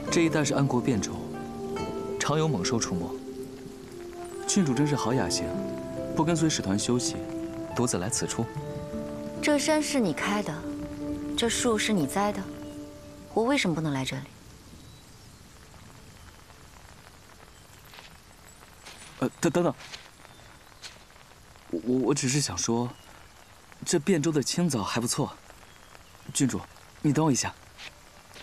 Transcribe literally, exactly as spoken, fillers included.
这一带是安国汴州，常有猛兽出没。郡主真是好雅兴，不跟随使团休息，独自来此处。 这山是你开的，这树是你栽的，我为什么不能来这里？ 呃，等等等，我我只是想说，这汴州的青枣还不错。郡主，你等我一下。